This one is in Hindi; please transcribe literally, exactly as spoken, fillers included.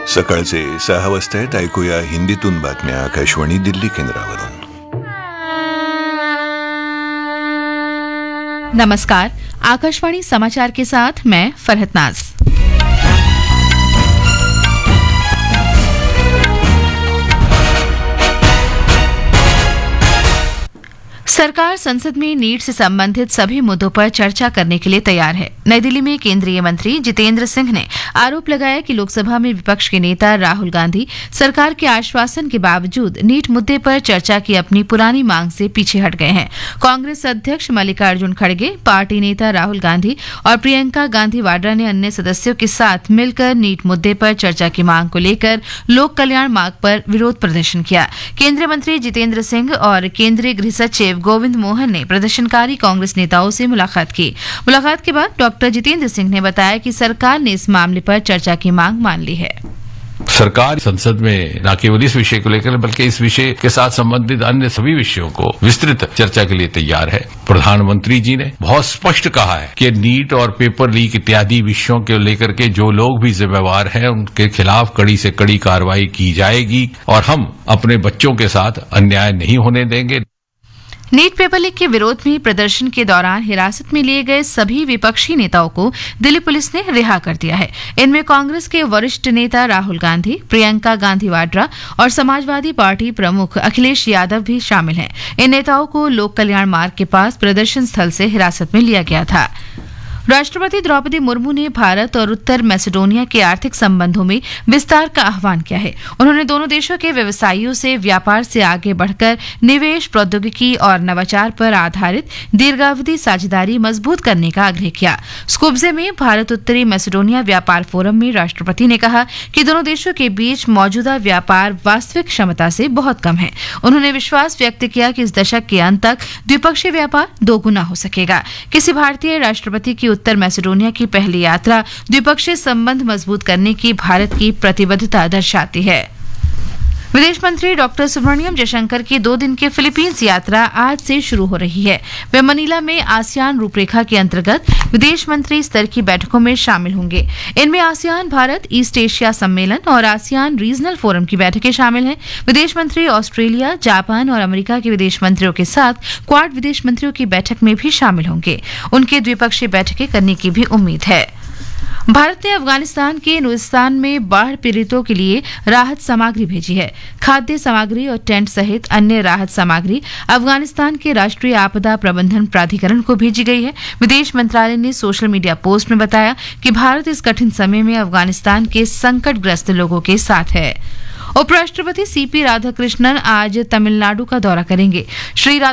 सकाळचे सहा वाजता आहेत. ऐकूया हिंदीतून बातम्या आकाशवाणी दिल्ली केंद्रावरून. नमस्कार, आकाशवाणी समाचार के साथ मैं फरहत नाज. सरकार संसद में नीट से संबंधित सभी मुद्दों पर चर्चा करने के लिए तैयार है. नई दिल्ली में केंद्रीय मंत्री जितेंद्र सिंह ने आरोप लगाया कि लोकसभा में विपक्ष के नेता राहुल गांधी सरकार के आश्वासन के बावजूद नीट मुद्दे पर चर्चा की अपनी पुरानी मांग से पीछे हट गए हैं. कांग्रेस अध्यक्ष मल्लिकार्जुन खड़गे, पार्टी नेता राहुल गांधी और प्रियंका गांधी वाड्रा ने अन्य सदस्यों के साथ मिलकर नीट मुद्दे पर चर्चा की मांग को लेकर लोक कल्याण मार्ग पर विरोध प्रदर्शन किया. केंद्रीय मंत्री जितेंद्र सिंह और केंद्रीय गृह सचिव गोविंद मोहन ने प्रदर्शनकारी कांग्रेस नेताओं से मुलाकात की. मुलाकात के बाद डॉक्टर जितेंद्र सिंह ने बताया कि सरकार ने इस मामले पर चर्चा की मांग मान ली है. सरकार संसद में न केवल इस विषय को लेकर बल्कि इस विषय के साथ संबंधित अन्य सभी विषयों को विस्तृत चर्चा के लिए तैयार है. प्रधानमंत्री जी ने बहुत स्पष्ट कहा है कि नीट और पेपर लीक इत्यादि विषयों को लेकर के जो लोग भी जिम्मेवार हैं उनके खिलाफ कड़ी से कड़ी कार्रवाई की जाएगी और हम अपने बच्चों के साथ अन्याय नहीं होने देंगे. नीट पेपर लीक के विरोध में प्रदर्शन के दौरान हिरासत में लिए गए सभी विपक्षी नेताओं को दिल्ली पुलिस ने रिहा कर दिया है. इनमें कांग्रेस के वरिष्ठ नेता राहुल गांधी, प्रियंका गांधी वाड्रा और समाजवादी पार्टी प्रमुख अखिलेश यादव भी शामिल हैं. इन नेताओं को लोक कल्याण मार्ग के पास प्रदर्शन स्थल से हिरासत में लिया गया था. राष्ट्रपति द्रौपदी मुर्मू ने भारत और उत्तर मैसेडोनिया के आर्थिक संबंधों में विस्तार का आह्वान किया है. उन्होंने दोनों देशों के व्यवसायियों से व्यापार से आगे बढ़कर निवेश, प्रौद्योगिकी और नवाचार पर आधारित दीर्घावधि साझेदारी मजबूत करने का आग्रह किया. स्कुब्जे में भारत उत्तरी मैसेडोनिया व्यापार फोरम में राष्ट्रपति ने कहा कि दोनों देशों के बीच मौजूदा व्यापार वास्तविक क्षमता से बहुत कम है. उन्होंने विश्वास व्यक्त किया कि इस दशक के अंत तक द्विपक्षीय व्यापार दोगुना हो सकेगा. किसी भारतीय राष्ट्रपति की उत्तर मैसेडोनिया की पहली यात्रा द्विपक्षीय संबंध मजबूत करने की भारत की प्रतिबद्धता दर्शाती है. विदेश मंत्री डॉक्टर सुब्रमण्यम जयशंकर की दो दिन की फिलीपींस यात्रा आज से शुरू हो रही है. वे मनीला में आसियान रूपरेखा के अंतर्गत विदेश मंत्री स्तर की बैठकों में शामिल होंगे. इनमें आसियान भारत ईस्ट एशिया सम्मेलन और आसियान रीजनल फोरम की बैठकें शामिल हैं. विदेश मंत्री ऑस्ट्रेलिया, जापान और अमेरिका के विदेश मंत्रियों के साथ क्वाड विदेश मंत्रियों की बैठक में भी शामिल होंगे. उनके द्विपक्षीय बैठकें करने की भी उम्मीद है. भारत ने अफगानिस्तान के नुरिस्तान में बाढ़ पीड़ितों के लिए राहत सामग्री भेजी है. खाद्य सामग्री और टेंट सहित अन्य राहत सामग्री अफगानिस्तान के राष्ट्रीय आपदा प्रबंधन प्राधिकरण को भेजी गई है. विदेश मंत्रालय ने सोशल मीडिया पोस्ट में बताया कि भारत इस कठिन समय में अफगानिस्तान के संकटग्रस्त लोगों के साथ है. उपराष्ट्रपति सीपी राधाकृष्णन आज तमिलनाडु का दौरा करेंगे. श्री